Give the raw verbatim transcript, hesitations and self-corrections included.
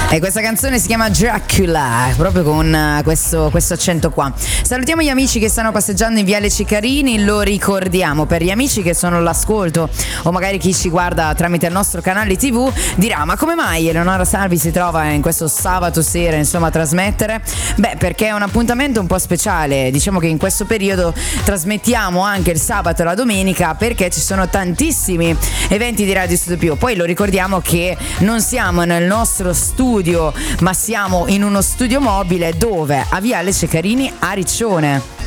E questa canzone si chiama Dracula, proprio con uh, questo, questo accento qua. Salutiamo gli amici che stanno passeggiando in Viale Ceccarini, lo ricordiamo, per gli amici che sono all'ascolto o magari chi ci guarda tramite il nostro canale tivù dirà: ma come mai Eleonora Salvi si trova in questo sabato sera insomma a trasmettere? Beh, perché è un appuntamento un po' speciale, diciamo che in questo periodo trasmettiamo anche il sabato e la domenica perché ci sono tantissimi eventi di Radio Studio Più. Poi lo ricordiamo che non siamo nel nostro studio, ma siamo in uno studio mobile dove? A Viale Ceccarini a Riccione.